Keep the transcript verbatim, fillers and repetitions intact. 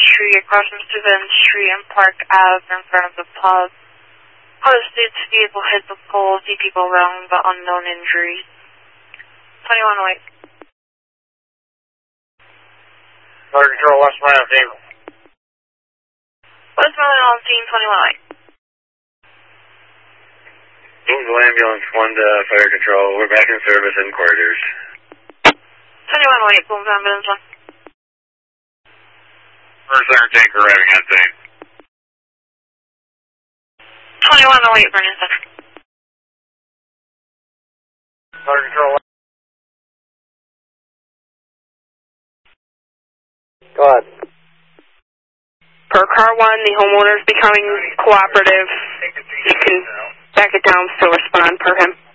Street, across from Steuben Street and Park Avenue in front of the pub. Posted vehicle hit the pole, see people around but unknown injuries. twenty-one oh eight. Fire Control, Westmoreland on scene. Westmoreland on scene, twenty-one oh eight. Louisville Ambulance one to Fire Control. We're back in service in quarters. twenty-one oh eight, Booms Ambulance one. First Iron Tank arriving on scene. twenty-one oh eight, Vernon Center. Fire Control. Go ahead. Per car one, the homeowner is becoming cooperative. You can back it down, still respond per him.